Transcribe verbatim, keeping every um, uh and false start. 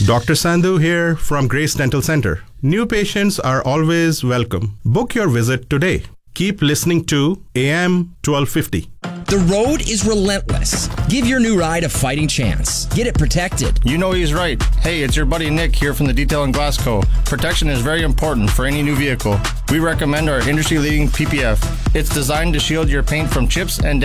Doctor Sandhu here from Grace Dental Center. New patients are always welcome. Book your visit today. Keep listening to A M twelve fifty. The road is relentless. Give your new ride a fighting chance. Get it protected. You know he's right. Hey, it's your buddy Nick here from the Detail and Glass Co. Protection is very important for any new vehicle. We recommend our industry-leading P P F. It's designed to shield your paint from chips and